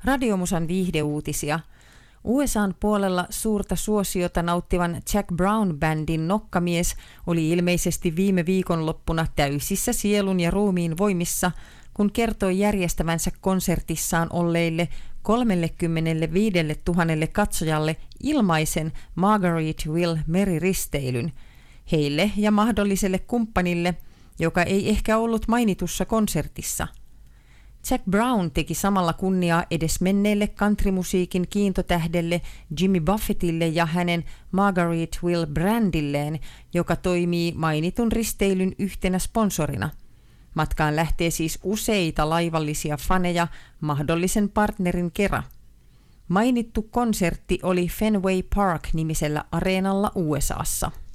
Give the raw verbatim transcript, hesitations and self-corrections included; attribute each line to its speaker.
Speaker 1: Radiomusan viihdeuutisia. U S A:n puolella suurta suosiota nauttivan Jack Brown-bändin nokkamies oli ilmeisesti viime viikonloppuna täysissä sielun ja ruumiin voimissa, kun kertoi järjestävänsä konsertissaan olleille kolmekymmentäviisituhatta katsojalle ilmaisen Margaretville-meriristeilyn, heille ja mahdolliselle kumppanille, joka ei ehkä ollut mainitussa konsertissa. Jack Brown teki samalla kunniaa edesmenneelle countrymusiikin kiintotähdelle Jimmy Buffettille ja hänen Margaretville-brändilleen, joka toimii mainitun risteilyn yhtenä sponsorina. Matkaan lähtee siis useita laivallisia faneja mahdollisen partnerin kera. Mainittu konsertti oli Fenway Park-nimisellä areenalla U S A:ssa.